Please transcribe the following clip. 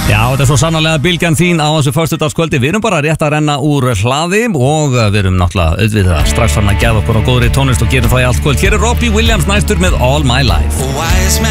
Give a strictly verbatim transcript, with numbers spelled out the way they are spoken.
Já, þetta er svo sannarlega bylgjan þín á þessu föstudagskvöldi. Við erum bara rétt að renna úr hlaði og við erum náttúrulega auðvitað strax farin að gefa okkur á góðri tónlist og gerum það í allt kvöld. Hér er Robbie Williams næstur með All My Life.